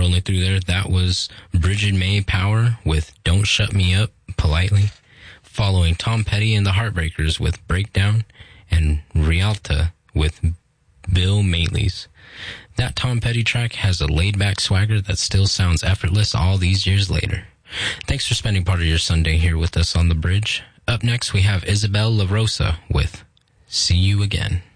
rolling through there, that was Bridget May Power with Don't Shut Me Up Politely, following Tom Petty and the Heartbreakers with Breakdown, and Rialta with Bill Mayley's. That Tom Petty track has a laid-back swagger that still sounds effortless all these years later. Thanks for spending part of your Sunday here with us on The Bridge. Up next, we have Isabel La Rosa with See You Again.